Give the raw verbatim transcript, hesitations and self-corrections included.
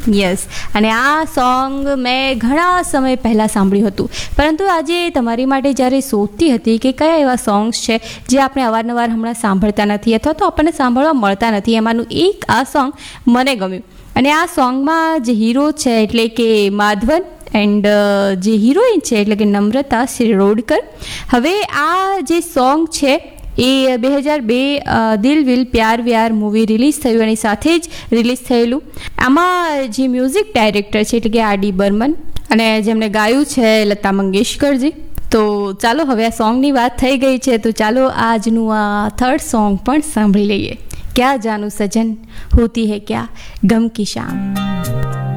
Yes, અને આ song મેં ઘણા સમય પહેલાં સાંભળ્યું હતું, પરંતુ આજે તમારી માટે જ્યારે શોધતી હતી કે કયા એવા સોંગ્સ છે જે આપણે અવારનવાર હમણાં સાંભળતા નથી અથવા તો આપણને સાંભળવા મળતા નથી, એમાંનું એક આ સોંગ મને ગમ્યું. અને આ સોંગમાં જે હીરો છે એટલે કે માધવન એન્ડ જે હિરોઈન છે એટલે કે નમ્રતા શિરોડકર. હવે આ જે સોંગ છે એ બે હજાર બે દિલ વિલ પ્યાર વ્યાર મૂવી રિલીઝ થયું એની સાથે જ રિલીઝ થયેલું. આમાં જે મ્યુઝિક ડાયરેક્ટર છે એટલે કે આર ડી બર્મન અને જેમણે ગાયું છે લતા મંગેશકરજી. તો ચાલો, હવે આ સોંગની વાત થઈ ગઈ છે તો ચાલો આજનું આ થર્ડ સોંગ પણ સાંભળી લઈએ. ક્યાં જાનું સજન હોતી હૈ ક્યા ગમ કી શામ.